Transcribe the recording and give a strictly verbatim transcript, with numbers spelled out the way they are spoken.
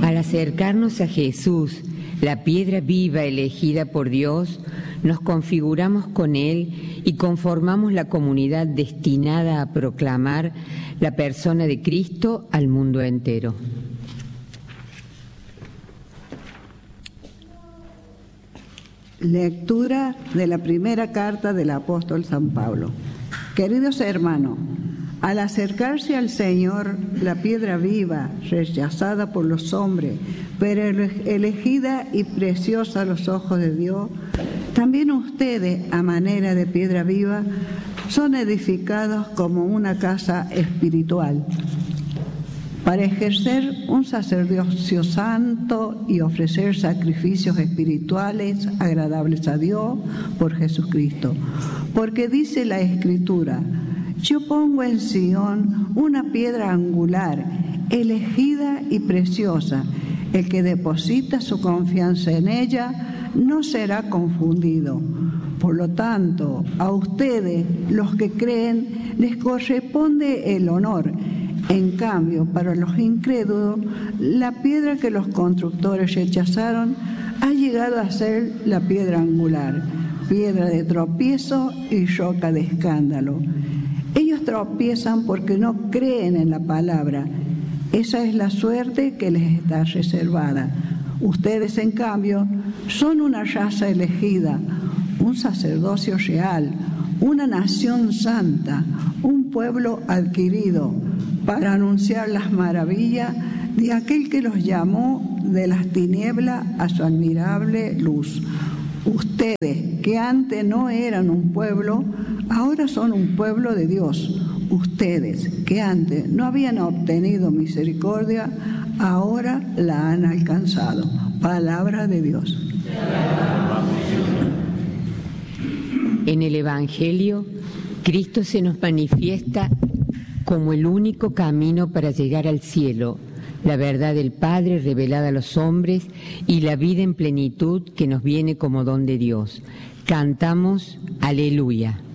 Al acercarnos a Jesús, la piedra viva elegida por Dios, nos configuramos con Él y conformamos la comunidad destinada a proclamar la persona de Cristo al mundo entero. Lectura de la primera carta del apóstol San Pablo. Queridos hermanos, al acercarse al Señor, la piedra viva, rechazada por los hombres, pero elegida y preciosa a los ojos de Dios, también ustedes, a manera de piedra viva, son edificados como una casa espiritual, para ejercer un sacerdocio santo y ofrecer sacrificios espirituales agradables a Dios por Jesucristo. Porque dice la Escritura: yo pongo en Sión una piedra angular, elegida y preciosa. El que deposita su confianza en ella no será confundido. Por lo tanto, a ustedes, los que creen, les corresponde el honor. En cambio, para los incrédulos, la piedra que los constructores rechazaron ha llegado a ser la piedra angular, piedra de tropiezo y roca de escándalo. Ellos tropiezan porque no creen en la palabra. Esa es la suerte que les está reservada. Ustedes, en cambio, son una raza elegida, un sacerdocio real, una nación santa, un pueblo adquirido, para anunciar las maravillas de aquel que los llamó de las tinieblas a su admirable luz. Ustedes, que antes no eran un pueblo, ahora son un pueblo de Dios. Ustedes, que antes no habían obtenido misericordia, ahora la han alcanzado. Palabra de Dios. En el Evangelio, Cristo se nos manifiesta como el único camino para llegar al cielo, la verdad del Padre revelada a los hombres y la vida en plenitud que nos viene como don de Dios. Cantamos Aleluya.